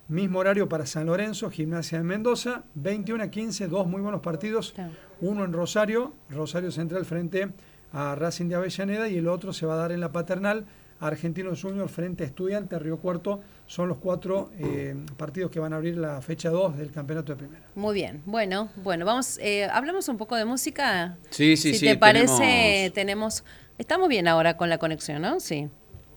Mismo horario para San Lorenzo, Gimnasia de Mendoza, 21:15, dos muy buenos partidos. Claro. Uno en Rosario Central frente a Racing de Avellaneda, y el otro se va a dar en la Paternal, Argentinos Juniors frente a Estudiantes, Río Cuarto. Son los 4 partidos que van a abrir la fecha 2 del campeonato de primera. Muy bien, bueno, vamos, hablamos un poco de música. Sí, si te parece, estamos bien ahora con la conexión, ¿no? Sí.